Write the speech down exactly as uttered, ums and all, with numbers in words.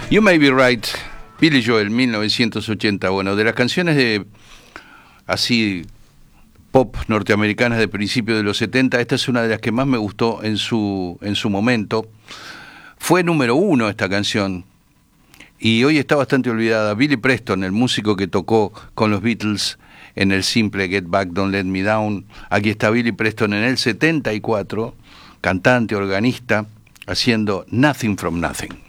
You May Be Right, Billy Joel, mil novecientos ochenta. Bueno, de las canciones de así pop norteamericanas de principios de los setenta, esta es una de las que más me gustó en su, en su momento. Fue número uno esta canción y hoy está bastante olvidada. Billy Preston, el músico que tocó con los Beatles en el simple Get Back, Don't Let Me Down. Aquí está Billy Preston en el setenta y cuatro, cantante, organista, haciendo Nothing from Nothing.